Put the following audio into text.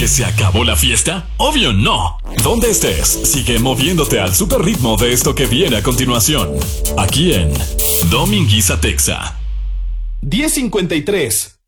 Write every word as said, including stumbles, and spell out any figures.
que se acabó la fiesta? Obvio no. Donde estés, sigue moviéndote al super ritmo de esto que viene a continuación. Aquí en Dominguiza Texa. diez cincuenta y tres.